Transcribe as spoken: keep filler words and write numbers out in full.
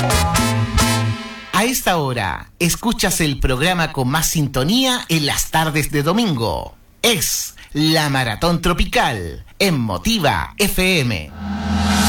A esta hora, escuchas el programa con más sintonía en las tardes de domingo. Es La Maratón Tropical en Motiva F M.